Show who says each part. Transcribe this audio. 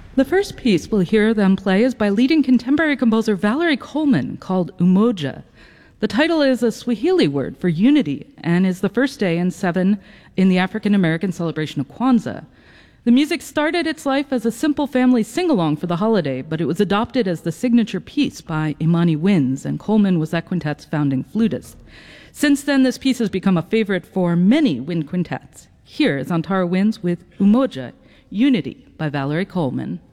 Speaker 1: The first piece we'll hear them play is by leading contemporary composer Valerie Coleman, called Umoja. The title is a Swahili word for unity and is the first day in 7 in the African American celebration of Kwanzaa. The music started its life as a simple family sing-along for the holiday, but it was adopted as the signature piece by Imani Winds, and Coleman was that quintet's founding flutist. Since then, this piece has become a favorite for many wind quintets. Here is Antara Winds with Umoja, Unity by Valerie Coleman.